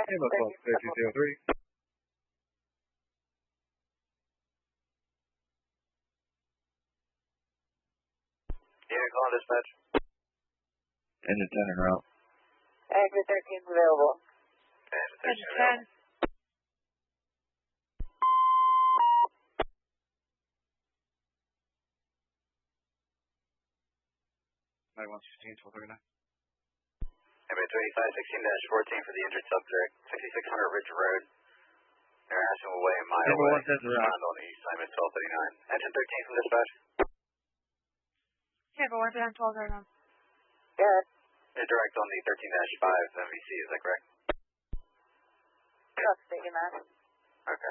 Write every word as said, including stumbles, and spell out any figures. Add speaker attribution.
Speaker 1: Hey, look, well, two zero three.
Speaker 2: Yeah, call dispatch.
Speaker 1: Engine ten en route.
Speaker 3: Exit thirteen is available.
Speaker 2: Engine thirteen
Speaker 4: Engine
Speaker 2: available.
Speaker 4: ten.
Speaker 1: ninety-one sixteen, twelve thirty-nine.
Speaker 2: Anyway, twenty-five sixteen dash fourteen for the injured subject, sixty-six hundred Ridge Road. They're asking away a mile
Speaker 1: Number
Speaker 2: away.
Speaker 1: one says around.
Speaker 2: Respond on the east side, twelve thirty-nine. Engine thirteen from dispatch.
Speaker 4: Tampa one ten twelve thirty-nine.
Speaker 3: Good.
Speaker 2: You're direct on the thirteen dash five M V C, is that correct?
Speaker 3: Truck taking that.